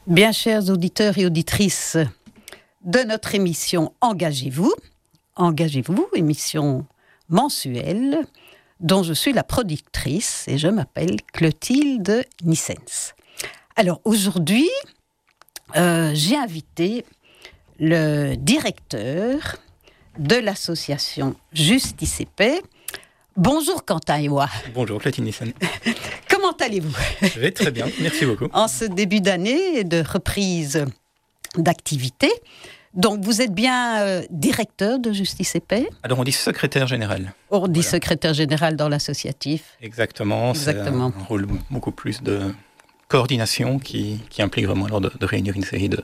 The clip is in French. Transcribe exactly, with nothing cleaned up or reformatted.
Bien, chers auditeurs et auditrices de notre émission Engagez-vous, Engagez-vous, émission mensuelle dont je suis la productrice et je m'appelle Clotilde Nissens. Alors aujourd'hui, euh, j'ai invité le directeur de l'association Justice et Paix. Bonjour Quentin Ewa. Bonjour Clotilde Nissens. Comment allez-vous ? Je vais très bien, merci beaucoup. En ce début d'année de reprise d'activité, donc vous êtes bien euh, directeur de Justice et Paix ? Alors on dit secrétaire général. On dit Voilà. secrétaire général dans l'associatif. Exactement, Exactement. c'est un rôle beaucoup plus de coordination qui, qui implique vraiment alors de, de réunir une série de,